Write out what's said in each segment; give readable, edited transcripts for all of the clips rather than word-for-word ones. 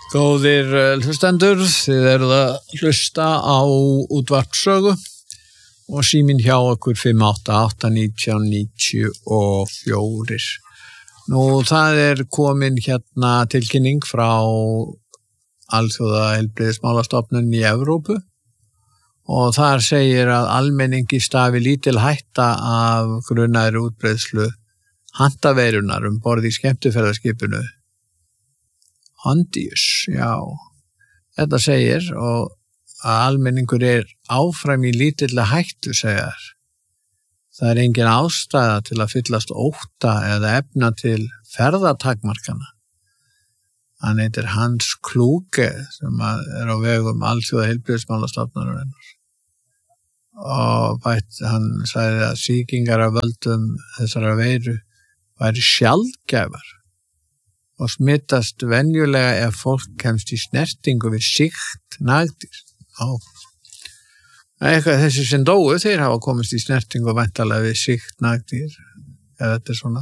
Góðir hlustendur, þið eruð að hlusta á útvarpssögu og síminn hjá okkur 588-1994. Nú, það komin hérna tilkynning frá Alþjóðaheilbrigðismálastofnun í Evrópu og þar segir að almenningi stafi lítil hætta af grunaðri útbreiðslu handaveirunar borð í skemmtiferðaskipinu Hondius, já. Þetta segir og að almenningur áfram í lítilli hættu, segjar. Það engin ástæða til að fyllast ótta eða efna til ferðatakmarkana. Hann heitir Hans Kluge sem á vegum Alþjóðaheilbrigðismálastofnunarinnar. Og hann sagði að sýkingar af völdum þessara veiru væri sjaldgæfar og smittast venjulega ef fólk kemst í snertingu við sýkt nagdýr. Eitthvað þessi sem dóu, þeir hafa komist í snertingu væntanlega við sýkt nagdýr, eða þetta svona.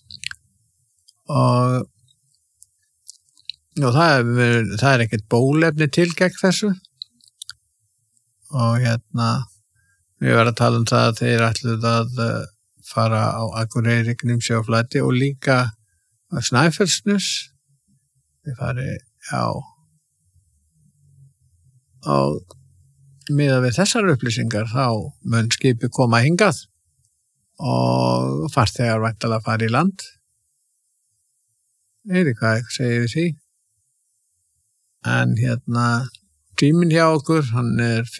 Og það ekkert bólefni til gegn þessu. Og við varum að tala það að þeir ætluðu að fara á Akureyri, Grímsey og Flæti og líka Snæfellsnes. Við farið, og miðað við þessar upplýsingar þá mun skipi koma hingað og farþegar væntanlega fara í land. Hvað segir við því? En tíminn hjá okkur, hann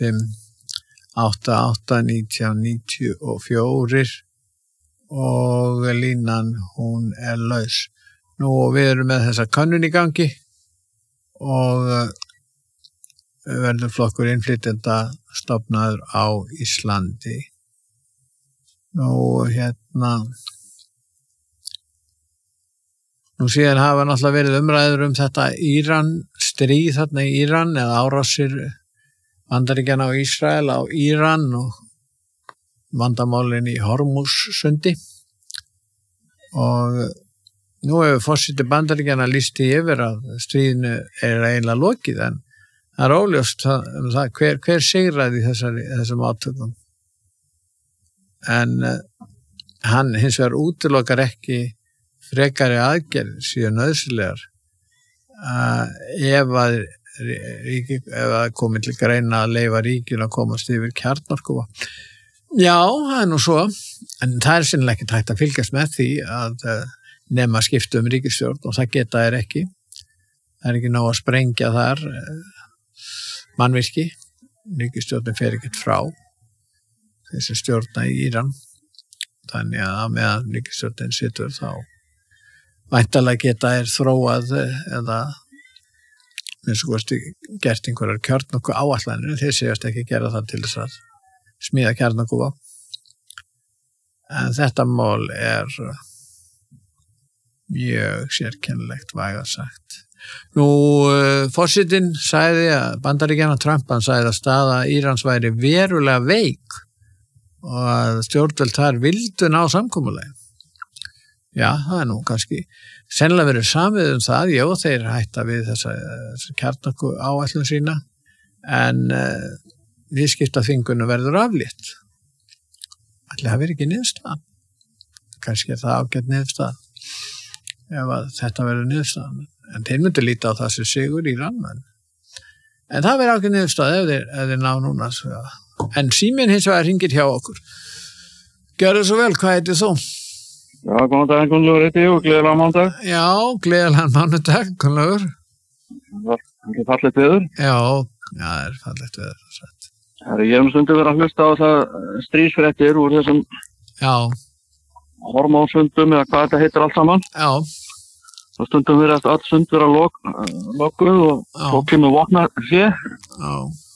588-1994 og línan hún laus. Nú við erum með þessa könnun í gangi og verður flokkur innflytjenda stofnaður á Íslandi. Nú síðan hafa náttúrulega verið umræður þetta stríð þarna í Íran eða árásir Bandaríkjanna á Ísrael á Íran og vandamálin í Hormússundi. Og nú hefur forseti Bandaríkjanna lýst því yfir að stríðinu eiginlega lokið, en það óljóst það hver sigraði þessum átökum. En hann hins vegar útilokar ekki frekari aðgerðir síðan nauðsynlegar ef að komi til greina að leyfa ríkinu að komast yfir kjarnorkuvopn. Já, það nú svo, en það sennilega ekki hægt að fylgjast með því að nema skipta ríkisstjórn og það geta ekki. Það ekki nóg að sprengja þar mannvirki. Ríkisstjórnin fer ekkert frá þessi stjórna í Íran. Þannig að meðan ríkisstjórnin situr þá væntanlega geta þróað eða gert einhverjar kjarnorku áætlanir. Þeir segjast ekki gera það til þess að smíða kjarnorkuvopn. En þetta mál mjög sérkennilegt, vægast sagt. Nú, forsetinn sagði að Bandaríkjanna Trump, hann sagði að staða Írans væri verulega veik og að stjórnvöld þar vildu ná samkomulagi. Já, það nú kannski sennilega verið samið það, já, þeir hætta við þessa kjarnorku áætlun sína, en viðskiptaþvingunum verður aflétt. Ætli það verið ekki niðurstaðan. Kannski það ágætt niðurstaðan ef að þetta verður niðurstaðan. En þeir myndu líta á það sem sigur í rannmenn. En það verður ágætt niðurstaðan ef þeir ná núna. En síminn hins vegar hringir hjá okkur. Gjörðu svo vel, hvað heitir þú? Já, góðan dag, Gunnlaugur heiti ég og gleðilegan mánudag. Já, gleðilegan mánudag, Gunnlaugur. Það fallegt veður. Já, það fallegt veður. Ég stundum verið að hlusta á það stríðsfréttir úr þessum hormónsundum eða hvað þetta heitir allt saman. Já. Og stundum verið að öll sund vera lokuð og svo kemur vopnahlé. Já.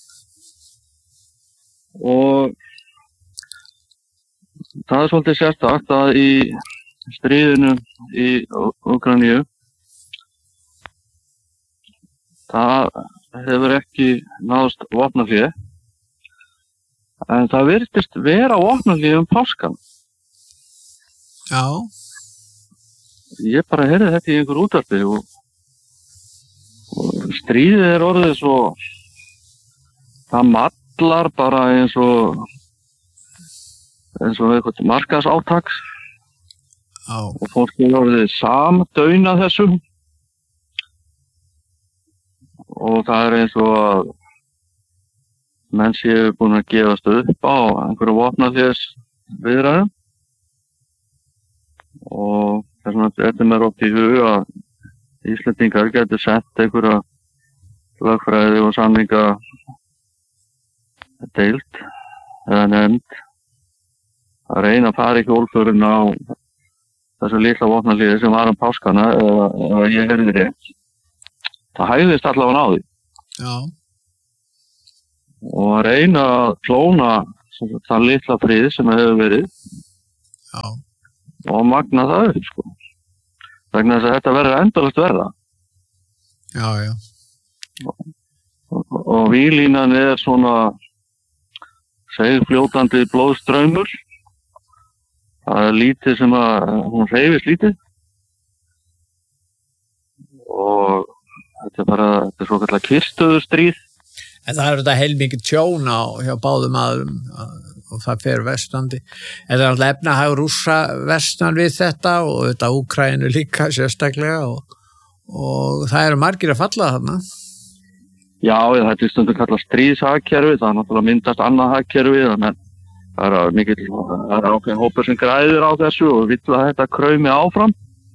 Og það svolítið sérstakt að í stríðinu í Úkraínu það hefur ekki náðst vopnahlé. En það virtist vera vopnahlé páskan. Já. Ég bara heyrði þetta í einhver útvarpi Stríðið orðið svo, það mallar bara eins og eitthvað markaðsátak og fólk orðið samdauna þessum og það eins og að menn séu búin að gefast upp á einhverju vopnahlés viðræðum og þess vegna þetta mér oft í hug að Íslendingar getur sett einhverja lögfræði og samninga deild eða nefnd að reyna að fara í hjólförun á þessu litla vopnahléi sem var páskana eða ég heyrði rétt. Það hægðist allavega á því. Já. Og að reyna að klóna það litla frið sem hefur verið. Já. Og magna það upp, sko. Vegna þess að þetta verður endalaust verða. Já, já. Og víglínan svona seigfljótandi blóðstraumur. Það lítið sem að hún hreyfist lítið. Og þetta er svo kallar kyrrstöðustríð. En það þetta heilmikið tjón hjá báðum aðrum og það fer versnandi. En það alltaf efnahag Rússa versnan við þetta og þetta Úkraínu líka sérstaklega og það margir að falla þarna. Já, þetta er stundum kallað stríðshagkerfi, það náttúrulega myndast annað hagkerfi, þannig að það er ákveðin hópur sem græðir á þessu og vill að þetta kraumi áfram.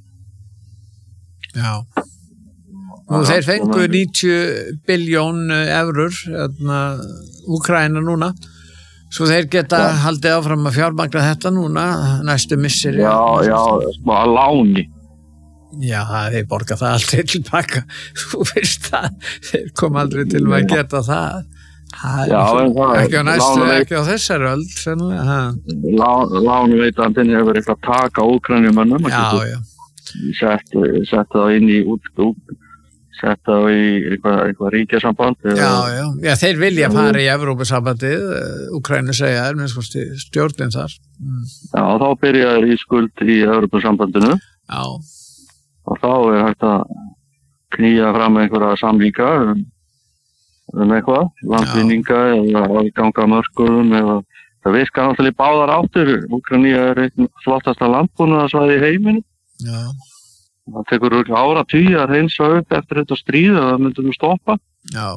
Já. Nú þeir fengu 90 biljón eurur, Úkraína núna, svo þeir geta haldið áfram að fjármagna þetta núna, næstu misseri. Já, smá að láni. Já, þeir borga það aldrei tilbaka, þú veist það, þeir kom aldrei til að geta það. Já, ekki á næstu, ekki á þessari öld, sennilega. Lánuveitandinn hefur eitthvað taka Úkraínumönnum. Já. Sett það inn í sett það í eitthvað ríkjasamband. Já, þeir vilja fara í Evrópusambandið, Úkraínu segja stjórnin þar. Já, þá byrjaði í skuld í Evrópusambandinu. Já. Og þá hægt að knýja fram einhverja samninga eitthvað, landvinninga eða aðganga mörkurum eða það virkar náttúrulega í báðar áttir. Úkraína einn flottasta landbúnaðarsvæði í heiminum. Já. Það tekur áratugi að hreinsa upp eftir þetta stríð og það myndur nú stoppa. Já.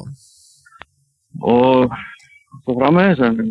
Og svo framvegis en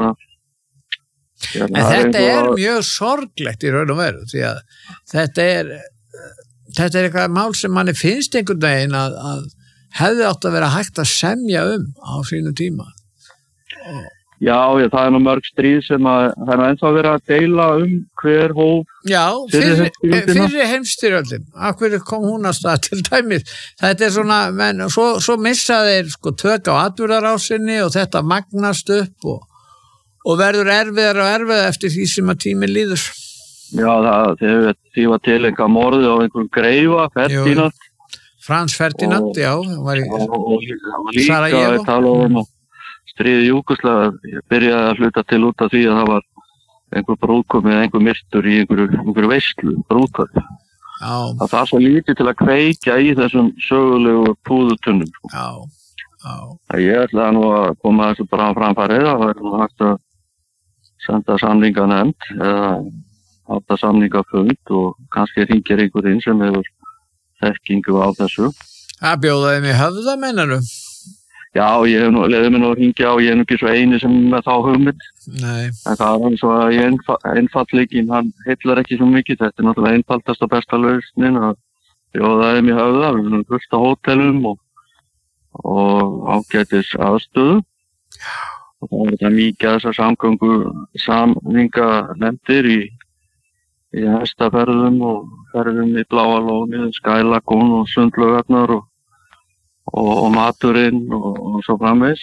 en þetta mjög sorglegt í raun og veru því að þetta er eitthvað mál sem manni finnst einhvern veginn að hefði átt að vera hægt að semja á sínu tíma. Já, það er nú mörg stríð sem það er ennþá verið að deila hver hóf. Já, fyrri heimsstyrjöldin. Af hverju kom hún að stað til dæmis? Þetta er svona, menn, svo missa þeir tök á atburðarásinni og þetta magnast upp og verður erfiðar og erfiðar eftir því sem að tíminn líður. Já, því var til einhver morði á einhverjum greifa, Ferdinand. Frans Ferdinand, já. Og líka tala stríði Júgóslavíu byrjaði að hluta til út af því að það var einhver brúðkaup eða einhver myrtur í einhverju veislu, brúðkaup. Já. Það er svo lítið til að kveikja í þessum sögulegu púðutunnum. Já. Ég ætlaði nú að koma þessu bara framfærið, það var nú hægt að senda samninganefnd eða halda samningafund og kannski hringir einhverjum sem hefur þekkingu á þessu. Það bjóðaði mig höfða, meinaru? Já, ég hef nú leiðið mér nú að hringja og ég er nú ekki svo eini sem með þá hugmynd. Nei. En það er svo að einfallleikinn, hann heillar ekki svo mikið. Þetta er náttúrulega einfaldast og besta lausnin að bjóðaði mig höfða. Við erum fullt á hótelum og ágætis aðstöðu. Og þá er þetta mikið þessar samninganefndir í hestaferðum og ferðum í Bláa lónið, Skylagún og Sundlaugarnar og maturinn og svo framvegis.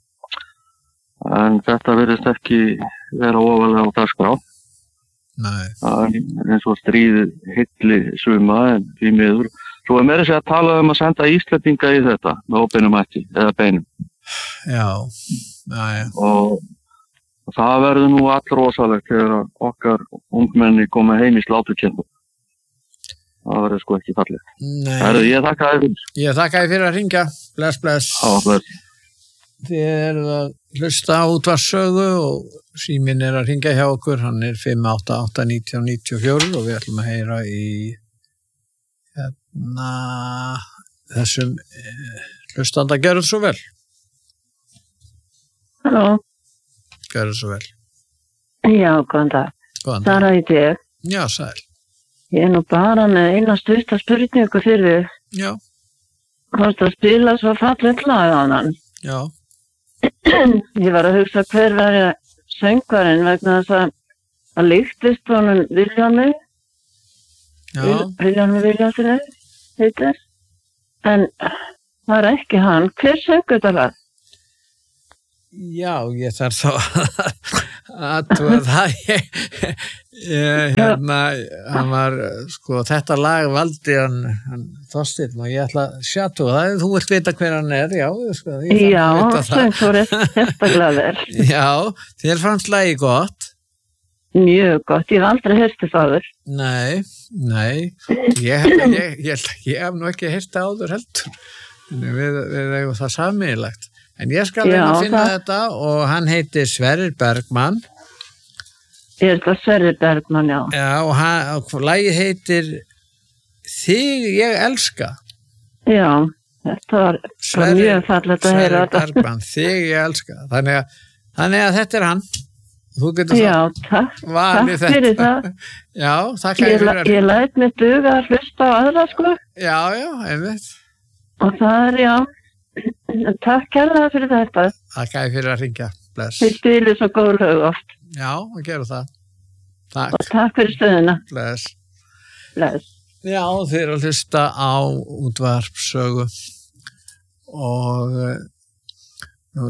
En þetta virðist ekki vera ofalega á dagskrá. Nei. Það er eins og stríðið hilli suma en því miður. Svo er meira að segja að tala að senda Íslendinga í þetta með óbeinum hætti eða beinum. Já. Og það verður nú allrosalegt þegar okkar ungmenni koma heim í sláturkenndum. það verður sko ekki fallið. Nei. Ég þakka þér fyrir. Ég þakka þér fyrir að hringja. Bless, bless. Já, bless. Þið eruð að hlusta á útvarpssögu og síminn að hringja hjá okkur. Hann 588-1994 og við ætlum að heyra í þessum hlustanda. Gjörðu svo vel. Halló. Gjörðu svo vel. Já, góðan dag. Góðan dag. Sara heiti ég. Já, sæl. Ég nú bara með eina stutta spurningu fyrir þig. Já. Hvort að spila svo fallegt lag á hann. Já. Ég var að hugsa hver væri söngvarinn vegna þess að líktist honum Vilhjálmi. Já. Vilhjálmi Vilhjálmssyni heitir. En það ekki hann. Hver söng þetta lag? Já, ég þarf þá að það hann var sko, þetta lag valdi hann Þorsteinn og ég ætla að sjáttu það, þú vilt vita hver hann já, sko, já, söngvarinn hefstaglaður. Já, þér fannst lagi gott. Mjög gott, ég hef aldrei heyrst það áður. Nei, ég hef nú ekki heyrt það áður heldur, við eigum það sameiginlegt. En ég skal finna þetta og hann heitir Sverrir Bergmann. Er það Sverrir Bergmann, já. Já, og lagið heitir Þig ég elska. Já, þetta var mjög fallegt að heyra þetta. Sverrir Bergmann, Þig ég elska. Þannig að þetta hann. Þú getur takk fyrir það. Já, takk fyrir það. Ég læt mig duga að hlusta á aðra, sko. Já, einmitt. Og það já. Takk kærlega fyrir þetta. Takk fyrir að hringja. Bless. Þið spilir svo góð lög oft. Já, við gerum það. Takk. Og takk fyrir stöðuna. Bless. Bless. Já, þið eru að hlusta á útvarpssögu og nú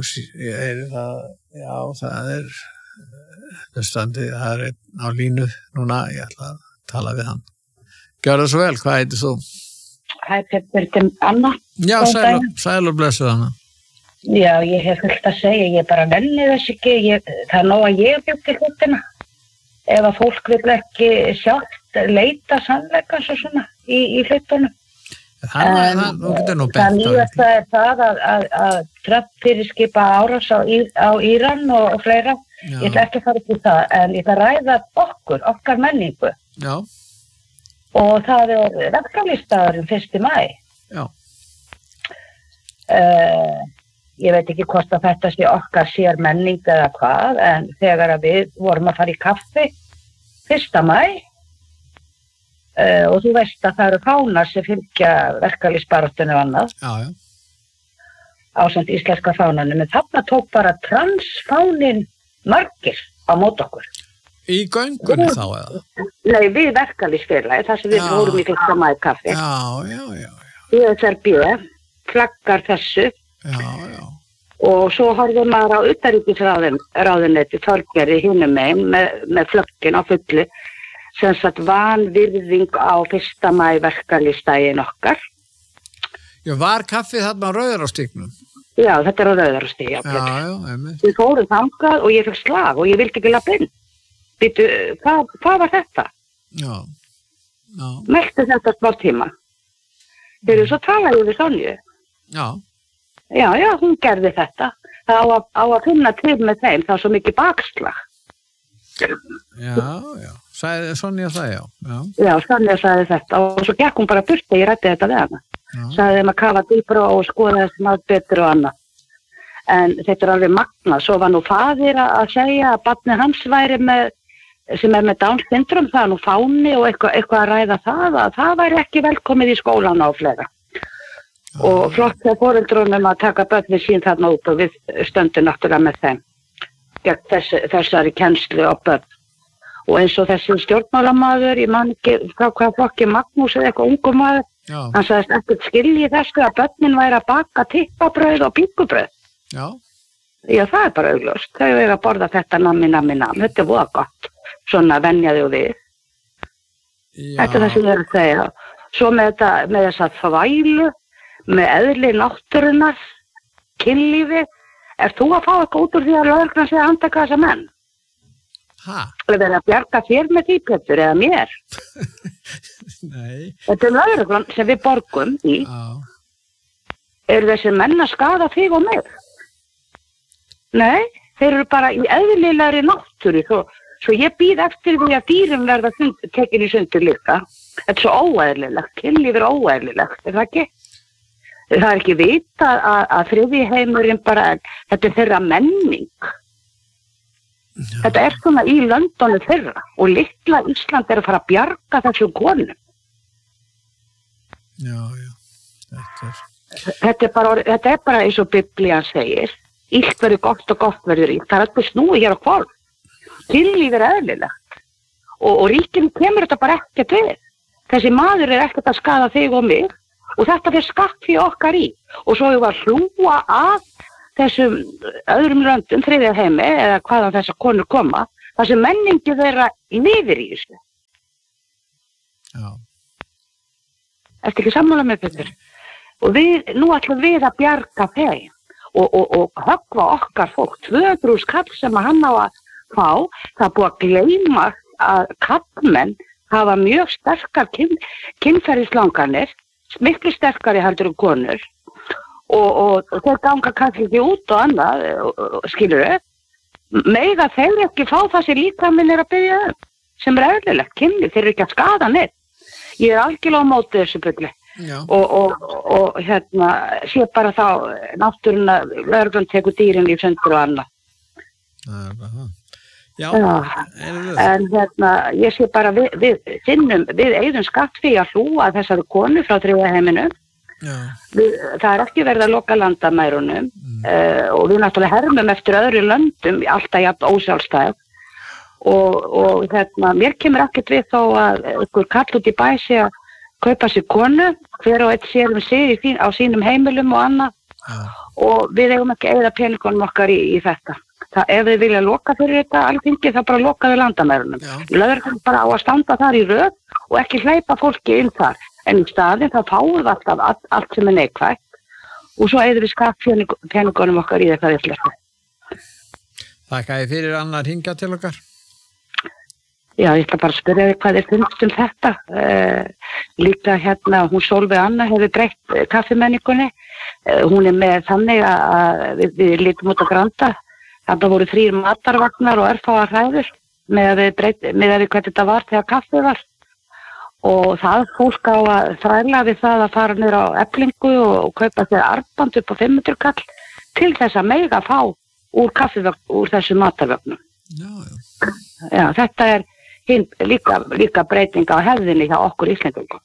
það hlustandi, það á línu núna, ég ætla að tala við hann. Gjörðu svo vel, hvað heitir þú? Hæ, Petter, Anna. Já, sæl og blessuð Anna. Já, ég hef fullt að segja, ég bara nenni þess ekki, það nóg að ég bjúkti hlutina. Ef að fólk vil ekki sjálft leita sannleikans og svona í hlutunum. Það nýjasta það að Trump fyrirskipa árás á Íran og fleira. Já. Ég ætla ekki að fara upp í það, en ég ætla að ræða okkar menningu. Já. Og það verkalýðsdagurinn 1. maí. Já. Ég veit ekki hvort að þetta sé okkar sér menning eða hvað, en þegar við vorum að fara í kaffi 1. maí og þú veist að það eru fánar sem fylgja verkalýðsbaráttunni og annað. Já. Ásamt íslenska fánanum, en þarna tók bara transfánin margir á mót okkur. Í göngunni þá eða? Nei, við verkalýðsfélagi, þar sem við vorum í 1. maí kaffi. Já. ÖSRB flaggar þessu. Já. Og svo horfum maður á utanríkisráðuneyti Þorgerði hinum megin með flöggin á fullu, sem sagt vanvirðing á 1. maí verkalýðsdaginn okkar. Já, var kaffið þarna á Rauðarárstígnum? Já, þetta á Rauðarárstíg, já. Já, einmitt. Við fórum þangað og ég fekk slag og ég vildi ekki lappa inn. Býtu, hvað var þetta? Já. Melti þetta smá tíma. Þegar svo talaði ég við Sonju. Já. Já, hún gerði þetta. Það á að finna til með þeim, það var svo mikið bakslag. Já. Sagði Sonja það, já. Já, Sonja sagði þetta og svo gekk hún bara burt þegar ég ræddi þetta við hana. Sagði þeim að kafa dýpra og skoða þess maður betur og annað. En þetta alveg magnað. Svo var nú faðir að segja að barnið hans væri sem með Down syndrom, það nú fáni og eitthvað að ræða það, að það væri ekki velkomið í skólan á fleira. Og flott þegar foreldrunum að taka börnin sín þarna út og við stöndum náttúrulega með þeim gegn þessari kennslu á börn. Og eins og þessi stjórnmálamaður, ég man ekki frá hvað flokki, Magnús eða eitthvað ungur maður, hann sagðist ekkert skilji þessu að börnin væri að baka tippabrauð og píkubrauð. Já, það er bara augljóst. Þau eru að borða þetta nammi. Þetta er voða gott. Svona venjaði og við. Já. Þetta er það sem ég er að segja. Svo með þess að þvælu, með eðli náttúrunnar, kynlífi, er þú að fá eitthvað út úr því að lögreglan sé að handtaka þessa menn? Það verið að bjarga þér með því, Pétur, eða mér. Nei. Þetta lögreglan sem við borgum í. Eru þessi menn að skaða þig og mig? Nei, þeir eru bara í eðlilegri náttúru. Svo ég býð eftir því að dýrum verða tekin í sundur líka. Þetta er svo óeðlilegt. Kynlíf er óeðlilegt, er það ekki? Það er ekki vita að þriðji heimurinn bara, þetta er þeirra menning. Já. Þetta er svona í löndunum þeirra og litla Ísland er að fara að bjarga þessu konum. Já. Þetta er bara eins og Biblían segir. Illt verður gott og gott verður illt. Það er alltaf snúið hér á hvolf. Kynlíf er eðlilegt. Og ríkinu kemur þetta bara ekkert við. Þessi maður er ekkert að skaða þig og mig. Og þetta fyrir skatt fyrir okkar í. Og svo hefur við að hlúa að þessum öðrum löndum, þriðja heimi, eða hvaðan þessar konur koma, þar sem menningi þeirra lifir í þessu. Já. Ertu ekki sammála með Pétur? Og nú ætlum við að bjarga þeim og höggva okkar fólk. 200 kall sem hann á að fá, það er búið að gleyma að kallmenn hafa mjög sterkar kynferðislanganir, miklu sterkari heldur en konur. Og þeir ganga kannski ekki út og annað, skilurðu, mega þeir ekki fá það sem líkaminn er að biðja sem er eðlilegt kynlíf, þeir eru ekki að skaða neitt. Ég er algjörlega á móti þessu bulli og sé bara þá náttúruna, lögreglan tekur dýrin í sundur og annað. Já. En ég sé bara við eigðum skatt fyrir að hlúa þessari konu frá þriðja heiminum. Það er ekki verið að loka landamærunum og við náttúrulega hermum eftir öðru löndum alltaf jafn ósjálfstæð og mér kemur ekkert við þó að einhver kall út í bæ sé að kaupa sér konu, hver og eitt sér sig á sínum heimilum og annað og við eigum ekki að eyða peningunum okkar í þetta. Ef þið vilja loka fyrir þetta alþingi þá bara loka við landamærunum. Lögreglan bara á að standa þar í röð og ekki hleypa fólki inn þar. En í staðinn þá fáum við alltaf allt sem er neikvægt og svo eyðum við skatt peningunum okkar í þetta viðflötu. Þakka ég fyrir Anna að hringja til okkar. Já, ég ætla bara að spyrja þig hvað þið finnst þetta. Líka hún Sólveig Anna hefur breytt kaffimenningunni. Hún er með þannig að við lítum út að Granda. Þarna voru 3 matarvagnar og örfáar hræður með að við hvað þetta var þegar kaffið var. Og það fólk á að þræla við það að fara niður á Eflingu og kaupa sér armband upp á 500 kall til þess að mega fá úr þessu matarvögnum. Já, þetta er líka breyting á hefðinni hjá okkur Íslendingum.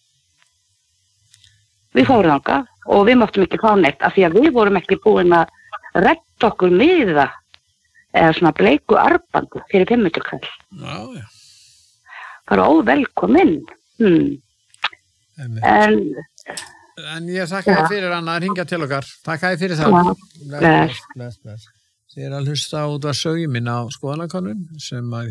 Við fórum þangað og við máttum ekki fá neitt af því að við vorum ekki búin að redda okkur miða eða svona bleiku armbandu fyrir 500 kall. Já. Bara óvelkomin. En ég þakka þér fyrir Anna að hringja til okkar. Þakka þér fyrir það. Bless. Þið er að hlusta út af söguminn á skoðanakönnun sem að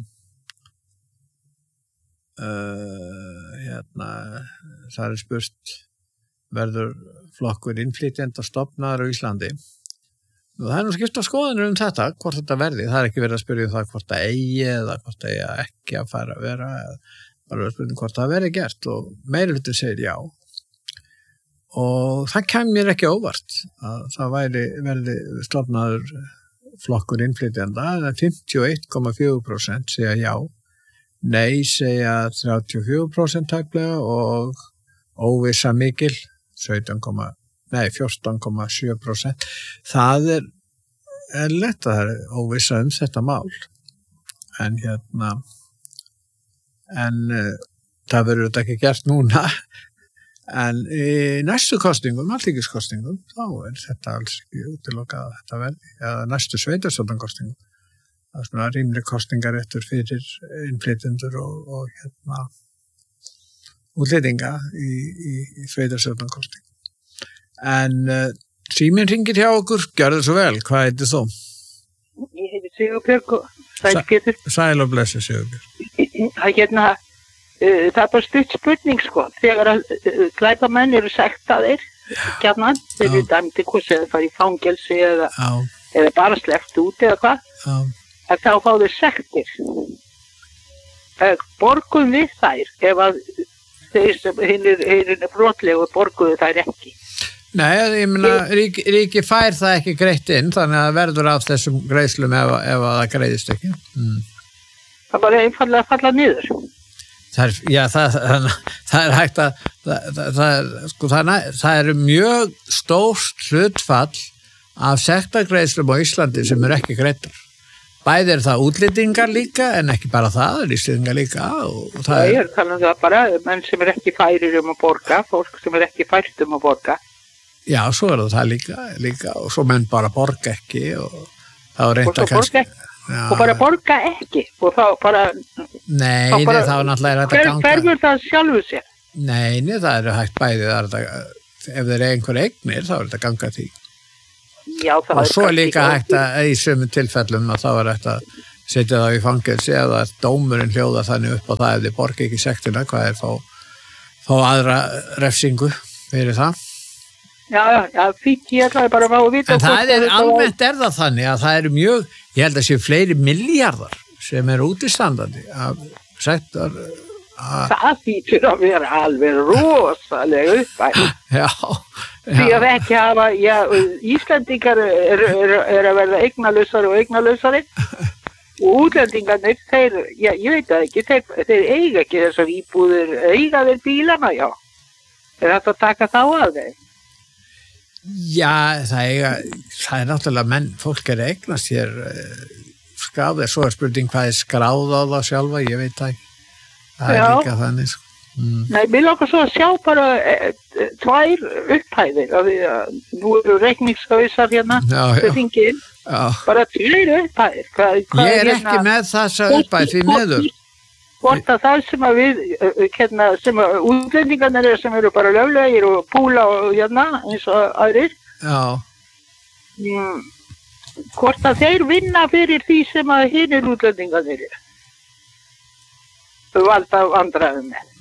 það er spurt verður flokkur innflytjenda stofnaður á Íslandi. Það er nú skipta skoðanir þetta, hvort þetta verði. Það er ekki verið að spyrja það hvort það eigi eða hvort það eigi ekki að fara að vera eða bara að spyrja hvort það verði gert og meirihluti segir já. Og það kemur mér ekki óvart að það verði stofnaður flokkur innflytjenda en 51,4% segja já, nei segja 34% tæplega og óvissa mikil 14,7%. Það er lett að það er óvissa þetta mál. En það verður þetta ekki gert núna. En í næstu kostingum, alþingiskostingum, þá er þetta alls ekki útilokað að þetta verði. Eða næstu sveitarstjórnarkostingum. Það er svona rýmri kostingaréttur fyrir innflytjendur og útlendinga í sveitarstjórnarkostingum. En síminn hringir hjá okkur, gjörðu svo vel, hvað heitir þú? Ég heiti Sigurbjörg og sæl Pétur. Sæl og blessu Sigurbjörg. Það er bara stutt spurning sko, þegar að glæpamenn eru sektaðir, gjarnan, þeir eru dæmdi hvort sem þeir fara í fangelsi eða bara sleppt út eða hvað. að þá fá þau sektir. Borgum við þær ef að þeir sem hinir brotlegu borguðu þær ekki. Nei, ég meina, ríki fær það ekki greitt inn, þannig að verður af þessum greiðslum ef það greiðist ekki. Það bara einfallega falla niður. Það er hægt að, það er mjög stórt hlutfall af sektargreiðslum á Íslandi sem eru ekki greiddar. Bæði það útlendingar líka, en ekki bara það, Íslendingar líka. Það er talað það bara, menn sem ekki færir að borga, fólk sem ekki fært að borga. Já, svo það líka, og svo menn bara borga ekki, og þá reynda kannski... Og bara borga ekki, og þá bara... Nei, þá náttúrulega er þetta ganga... Hverfur það sjálfu sér? Nei, það eru hægt bæði, ef þeir eru einhver eignir, þá er þetta ganga því. Já, það og svo er líka hægt að í sömu tilfellum að þá er hægt að setja það í fangelsi eða dómurinn hljóða þannig upp á það ef þið borga ekki sektina, hvað er fá aðra refsingu fyrir það. Já, fínt, ég ætlaði bara að fá að vita. En það er almennt er það þannig að það eru mjög, ég held að séu fleiri milljarðar sem eru útistandandi af sektar. Það þýtur að vera alveg rosalega uppæð. Já. Því að ekki hafa, Íslendingar er að verða eignalausari og eignalausari og útlendingarnir, þeir, ég veit það ekki, þeir eiga ekki þessar íbúðir, eiga þeir bílana, já. Er þetta að taka þá að þeir? Já, það er náttúrulega menn, fólk er eignast hér skráð, svo er spurning hvað er skráð á það sjálfa, ég veit það ekki. Það er líka þannig. Nei, mér langar svo að sjá bara tvær upphæðir, af því að nú eru reikningshausar hérna, þau þingin, bara tvær upphæðir. Ég er ekki með þessa upphæð því meður. Hvort að það sem að við, sem að útlendingarnir sem eru bara löglegir og púla og eins og aðrir. Já. Hvort að þeir vinna fyrir því sem að hinir útlendingarnir eru. Valda vandræðum með.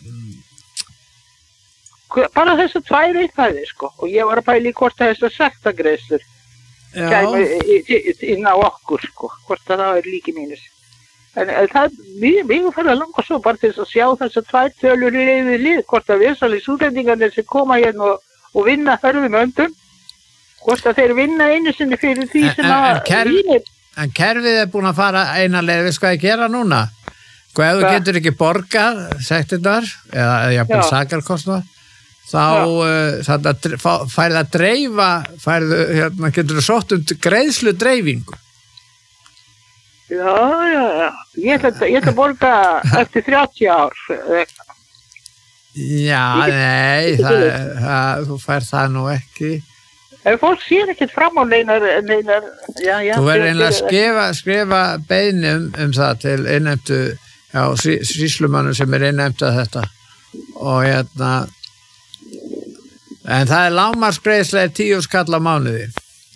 Bara þessar tvær upphæðir, sko. Og ég var að pæla í hvort að þessar sektargreiðslur kæmu inn á okkur, sko. Hvort að það er líki mínus. En það er mjög fyrir að langa svo bara til að sjá þessar tvær tölur í lið, hvort að viðsælís útlendingarnir sem koma hérna og vinna hörðum öndum, hvort að þeir vinna einu sinni fyrir því sem að vinir. En kerfið er búin að fara eina leið, við hvað ég gera núna? Ef þú getur ekki borgað sektirnar eða jafnvel sakarkostnað, þá færið að dreifa, getur þú sótt greiðslu dreifingu. Já. Ég ætla að borga eftir 30 ár. Já, nei, þú fær það nú ekki. Ef fólk sér ekkert fram á neinar, þú verður einlega að skrifa beiðni það til innheimtu, sýslumannu sem er innheimt að þetta. Og en það er lágmarksgreiðsla 10 skall á mánuði.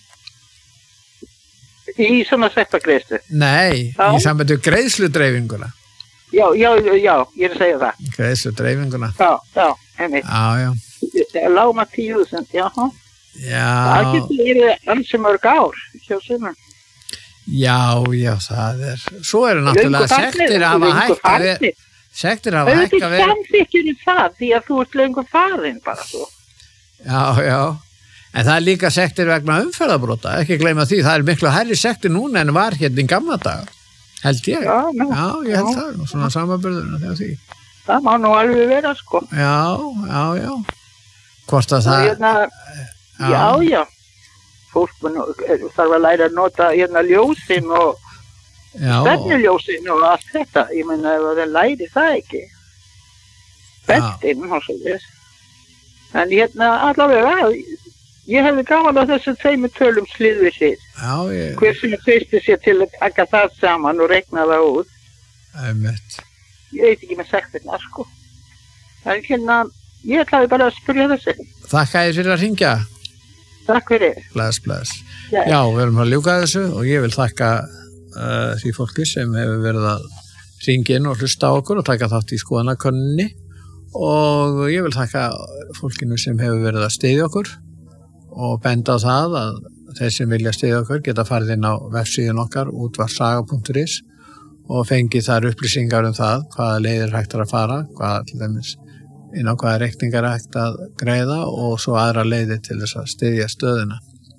Í svona sektargreiðslu? Nei, í sambandi greiðsludreifinguna. Já, ég er að segja það. Greiðsludreifinguna. Já, einmitt. Já. Það er lágmark 10.000, já. Það getur verið ansi mörg ár hjá sumum. Já, það er. Svo eru náttúrulega sektir að hafa hækkað. Sektir að hafa hækkað. Auðvitað samþykkjur það því að þú ert löngu farin bara svo. Já. En það er líka sektir vegna umferðarbrota, ekki gleyma því, það er miklu hærri sektir núna en var hérna í gamla daga, held ég. Já, ég held það, og svona samanburðurinn þegar því. Það má nú alveg vera, sko. Já. Hvort að það... Já. Fólk þarf að læra að nota ljósin og stefnuljósin og allt þetta. Ég meina, ef það læri það ekki. Beltinn og svo þess. En allavega... Ég hefði gaman að þessu tveimur tölum slið við hlið. Hver sem treysti sér til að taka það saman og reikna það út. Einmitt. Ég veit ekki með sektirna, sko. En ég ætlaði bara að spyrja þessi. Þakka þér fyrir að hringja. Takk fyrir. Bless. Já, við erum að ljúka þessu og ég vil þakka því fólki sem hefur verið að hringja inn og hlusta á okkur og taka þátt í skoðanakönninni. Og ég vil þakka fólkinu sem hefur verið að styðja okkur og benda á það að þeir sem vilja styðja okkur geta farið inn á vefsíðun okkar útvarpssaga.is og fengið þar upplýsingar það, hvaða leiðir hægt að fara, inn á hvaða reikningar hægt að greiða og svo aðra leiðir til þess að styðja stöðuna.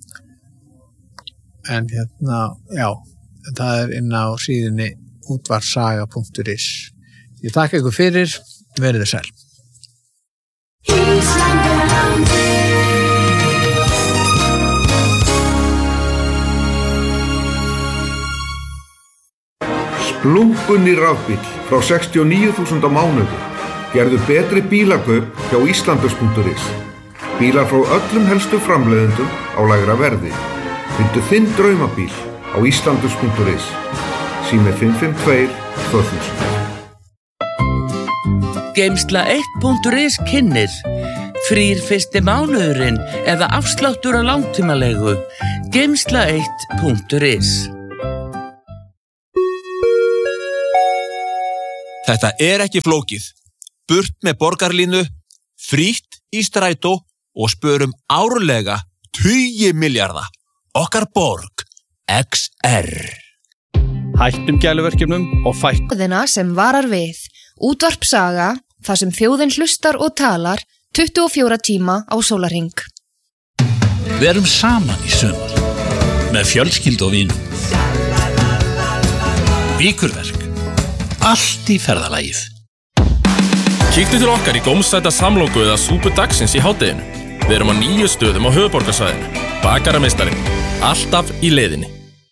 En já, það inn á síðunni útvarpssaga.is. Ég þakka ykkur fyrir, verið sæl. Splunkunni rafbíll frá 69.000 á mánuði. Gerðu betri bílakaup hjá Íslandus.is. Bílar frá öllum helstu framleiðendum á lægra verði. Fyndu þinn draumabíl á Íslandus.is. Sími 552 2000. Geymsla1.is kynnir frýr fyrsti mánuðurinn eða afsláttur á langtímalegu. Geymsla1.is. Þetta ekki flókið. Burt með borgarlínu, frítt í strætó og spörum árlega 20 milljarða. Okkar borg, XR. Hættum gæluverkefnum og Þjóðina sem varar við. Útvarpssaga, þar sem þjóðin hlustar og talar 24 tíma á sólarhring. Verum saman í sumar, með fjölskyldu og vinum. Vikurverk, allt í ferðalagið. Kíktu til okkar í gómsæta samlóku eða súpu dagsins í hádeginu. Við erum á 9 stöðum á höfuðborgarsvæðinu. Bakarameistarinn, alltaf í leiðinni.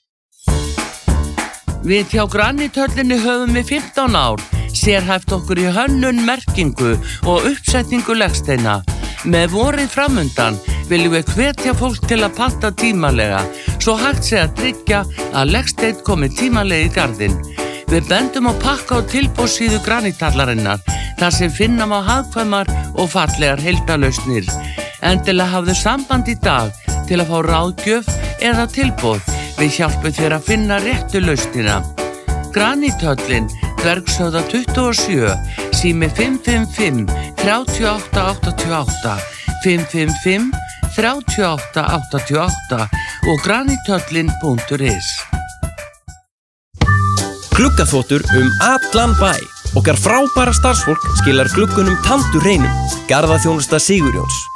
Við hjá Granithöllinni höfum við 15 ár sérhæft okkur í hönnun, merkingu og uppsetningu legsteina. Með vorið framundan viljum við hvetja fólk til að panta tímalega, svo hægt sé að tryggja að legsteinn komi tímalega í garðinn. Við bendum á pakka og tilboðssíðu Granithallarinnar, þar sem finna má hagkvæmar og fallegar heildalausnir. Endilega hafðu samband í dag til að fá ráðgjöf eða tilboð. Við hjálpum þér að finna réttu lausnina. Granithöllin, Dvergshöfða 27, sími 555 38 88, 555 38 88 og granithöllin.is. Gluggaþvottur allan bæ. Okkar frábæra starfsfólk skilar gluggunum tandurhreinum. Garðaþjónusta Sigurjóns.